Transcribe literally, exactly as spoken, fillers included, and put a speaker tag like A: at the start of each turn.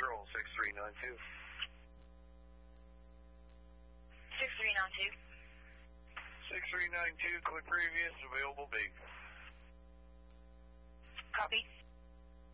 A: Control, six three nine two.
B: six three nine two.
A: six three nine two, click previous, available big.
B: Copy.